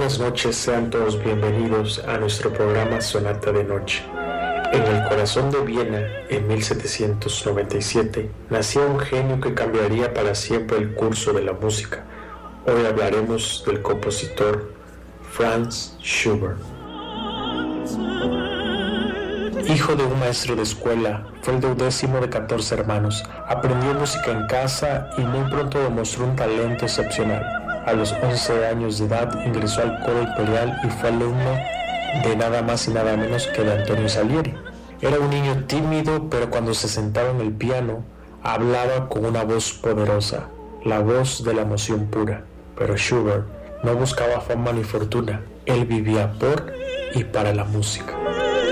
buenas noches, sean todos bienvenidos a nuestro programa Sonata de Noche. En el corazón de Viena, en 1797, nacía un genio que cambiaría para siempre el curso de la música. Hoy hablaremos del compositor Franz Schubert. Hijo de un maestro de escuela, fue el 12º de 14 hermanos. Aprendió música en casa y muy pronto demostró un talento excepcional. A los 11 años de edad ingresó al coro imperial y fue alumno de nada más y nada menos que de Antonio Salieri. Era un niño tímido, pero cuando se sentaba en el piano, hablaba con una voz poderosa, la voz de la emoción pura. Pero Schubert no buscaba fama ni fortuna, él vivía por y para la música.